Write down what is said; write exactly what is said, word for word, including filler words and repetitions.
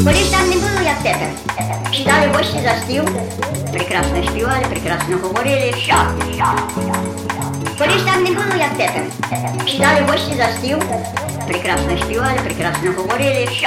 Колись там не було, як тепер. Сідали гості за стіл, прекрасно співали, прекрасно говорили. Що? Колись там не було, як тепер. Сідали гості за стіл, прекрасно співали, прекрасно говорили. Що?